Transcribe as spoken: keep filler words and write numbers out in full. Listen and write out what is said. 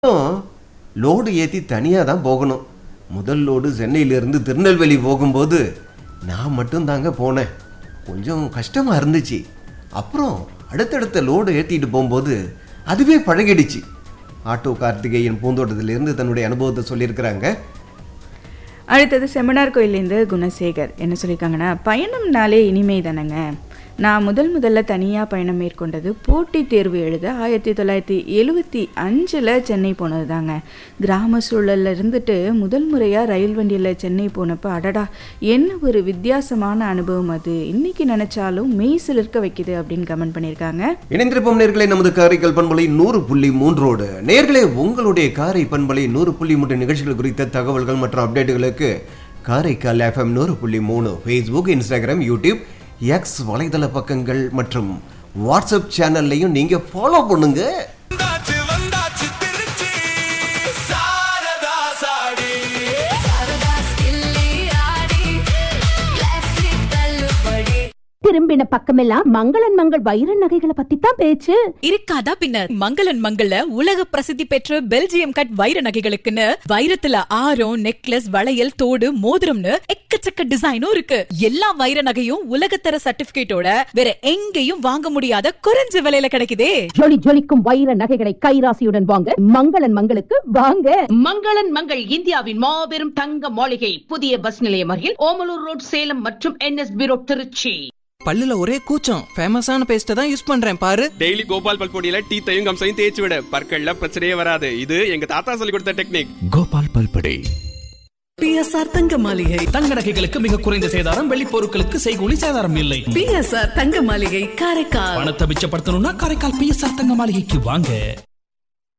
Load ஏற்றி தனியாக தான் போகணும். முதல் லோடு சென்னையிலேருந்து திருநெல்வேலி போகும்போது நான் மட்டும் தாங்க போனேன். கொஞ்சம் கஷ்டமாக இருந்துச்சு. அப்புறம் அடுத்தடுத்த லோடு ஏற்றிட்டு போகும்போது அதுவே பழகிடுச்சு. ஆட்டோ கார்த்திகேயன் பூந்தோட்டத்திலேருந்து தன்னுடைய அனுபவத்தை சொல்லியிருக்கிறாங்க. அடுத்தது செமினார் கோயிலேருந்து குணசேகர் என்ன சொல்லியிருக்காங்கன்னா, பயணம்னாலே இனிமை தானேங்க. நான் முதல் முதல்ல தனியாக பயணம் மேற்கொண்டது போட்டித் தேர்வு எழுத ஆயிரத்தி தொள்ளாயிரத்தி எழுபத்தி அஞ்சில் சென்னை போனது தாங்க. கிராம சூழலில் இருந்துட்டு முதல் முறையாக ரயில் வண்டியில் சென்னை போனப்போ அடடா என்ன ஒரு வித்தியாசமான அனுபவம் அது, இன்னைக்கு நினைச்சாலும் மெய் சிலிர்க்க வைக்குது அப்படின்னு கமெண்ட் பண்ணியிருக்காங்க. இணைந்திருப்போம் நேர்களை நமது காரைக்கால் பண்பலை நூறு புள்ளி மூன்றோடு. நேர்களே, உங்களுடைய காரை பண்பலை நூறு புள்ளி மூன்று நிகழ்ச்சிகள் குறித்த தகவல்கள் மற்றும் அப்டேட்டுகளுக்கு காரைக்கால் எஃப்எம் நூறு புள்ளி மூணு ஃபேஸ்புக், இன்ஸ்டாகிராம், யூடியூப், எக்ஸ் வலைதள பக்கங்கள் மற்றும் வாட்ஸ்அப் சேனல்லையும் நீங்க ஃபாலோ பண்ணுங்க. திரும்பின பக்கமெல்லாம் மங்களன் மங்கள் வைர நகைகளை பத்தி தான் பேச்சு. இருக்காதா பின்ன. மங்களன் மங்கள்ல உலக பிரசித்தி பெற்ற பெல்ஜியம் கட் வைர நகைகளுக்குன்னு வைரத்துல ஆரம், நெக்லஸ், வளையல், தோடு, மோதிரம்னு எக்கச்சக்க டிசைனும் இருக்கு. எல்லா வைர நகையும் உலகத்தர சர்டிபிகேட்டோட வேற எங்கேயும் வாங்க முடியாத குறைஞ்ச விலையில கிடைக்குதே. ஜொலி ஜொலிக்கும் வைர நகைகளை கைராசியுடன் வாங்க மங்களன் மங்களுக்கு வாங்க. மங்களன் மங்கள் இந்தியாவின் மாபெரும் தங்க மாளிகை, புதிய பஸ் நிலையம் அருகில் ஓமலூர் ரோட், சேலம் மற்றும் என்எஸ்பி ரோட், திருச்சி. பல்லுல ஒரே கூச்சம், ஃபேமஸான பேஸ்ட் தான் யூஸ் பண்றேன் பாரு. டெய்லி கோபால் பல் பொடியில டீத்தையும் கம்சையும் தேய்ச்சி விட, பற்கள்ல பிரச்சனையே வராது. இது எங்க தாத்தா சொல்லி கொடுத்த டெக்னிக். கோபால் பல்படை. பிஎஸ்ஆர் தங்க மாளிகை. தங்க நகைகளுக்கு மிக குறைந்த சேதாரம், வெள்ளி பொருட்களுக்கு செய்கூலி சேதாரம் இல்லை. பிஎஸ்ஆர் தங்க மாளிகை, காரைக்கால். பணத்தை மிச்சப்படுத்தணும்னா காரைக்கால் பிஎஸ்ஆர் தங்க மாளிகைக்கு வாங்க.